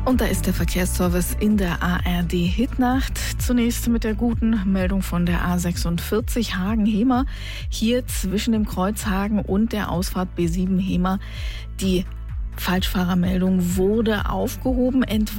Und da ist der Verkehrsservice in der ARD Hitnacht. Zunächst mit der guten Meldung von der A46 Hagen-Hemer. Hier zwischen dem Kreuz Hagen und der Ausfahrt B7 Hemer. Die Falschfahrermeldung wurde aufgehoben.